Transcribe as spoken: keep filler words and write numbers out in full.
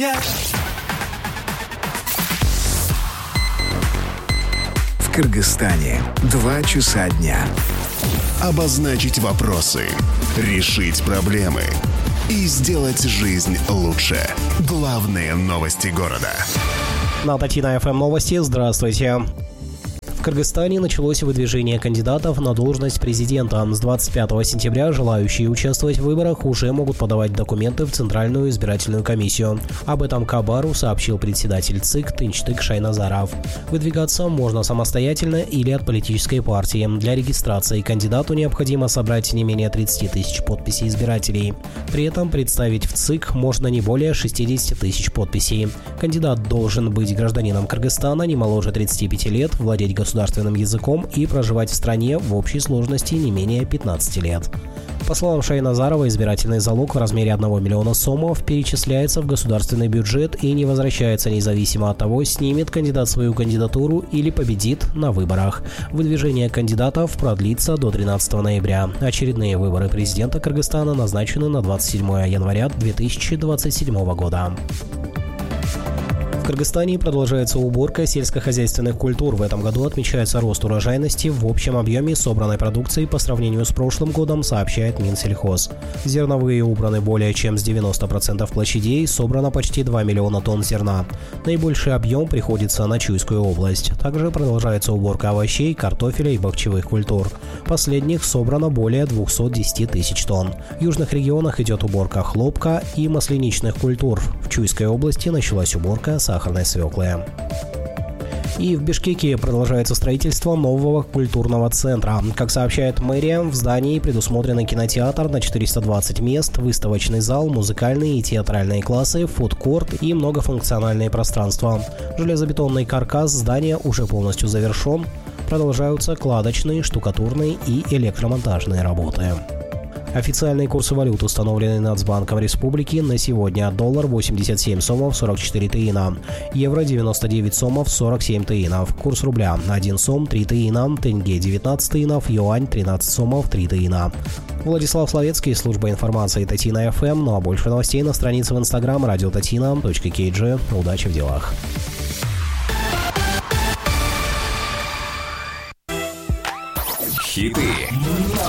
В Кыргызстане два часа дня. Обозначить вопросы, решить проблемы и сделать жизнь лучше. Главные новости города. На Татина эф эм новости. Здравствуйте. В Кыргызстане началось выдвижение кандидатов на должность президента. С двадцать пятого сентября желающие участвовать в выборах уже могут подавать документы в Центральную избирательную комиссию. Об этом Кабару сообщил председатель ЦИК Тынчтык Шайназаров. Выдвигаться можно самостоятельно или от политической партии. Для регистрации кандидату необходимо собрать не менее тридцати тысяч подписей избирателей. При этом представить в ЦИК можно не более шестидесяти тысяч подписей. Кандидат должен быть гражданином Кыргызстана, не моложе тридцати пяти лет, владеть государственным государственным языком и проживать в стране в общей сложности не менее пятнадцати лет. По словам Шайназарова, избирательный залог в размере одного миллиона сомов перечисляется в государственный бюджет и не возвращается независимо от того, снимет кандидат свою кандидатуру или победит на выборах. Выдвижение кандидатов продлится до тринадцатого ноября. Очередные выборы президента Кыргызстана назначены на двадцать седьмое января две тысячи двадцать седьмого года. В Кыргызстане продолжается уборка сельскохозяйственных культур. В этом году отмечается рост урожайности в общем объеме собранной продукции по сравнению с прошлым годом, сообщает Минсельхоз. Зерновые убраны более чем с девяноста процентов площадей, собрано почти два миллиона тонн зерна. Наибольший объем приходится на Чуйскую область. Также продолжается уборка овощей, картофеля и бахчевых культур. Последних собрано более двухсот десяти тысяч тонн. В южных регионах идет уборка хлопка и масляничных культур. В Чуйской области началась уборка сахарной свеклы. И в Бишкеке продолжается строительство нового культурного центра. Как сообщает мэрия, в здании предусмотрены кинотеатр на четыреста двадцать мест, выставочный зал, музыкальные и театральные классы, фудкорт и многофункциональные пространства. Железобетонный каркас здания уже полностью завершен. Продолжаются кладочные, штукатурные и электромонтажные работы. Официальные курсы валют установлены Нацбанком Республики на сегодня. Доллар восемьдесят семь сомов сорок четыре тыина, евро девяносто девять сомов сорок семь тыинов, курс рубля один сом три тыина, тенге девятнадцать тыинов, юань тринадцать сомов три тыина. Владислав Славецкий, служба информации Татина эф эм. Ну а больше новостей на странице в инстаграм радио татина точка кей джи. Удачи в делах. Хиты